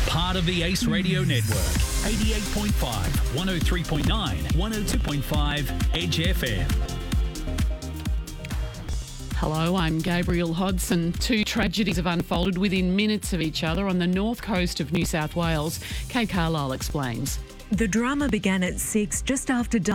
Part of the Ace Radio Network. 88.5, 103.9, 102.5 Edge FM. Hello, I'm Gabriel Hodson. Two tragedies have unfolded within minutes of each other on the north coast of New South Wales. Kate Carlisle explains. The drama began at 6 just after